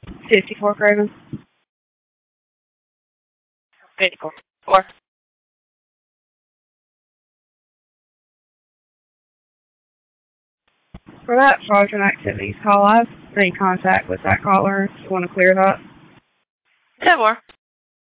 54 Craven. 54. For that fraudulent activities call, I have been in contact with that caller. Do you want to clear that? 10-4.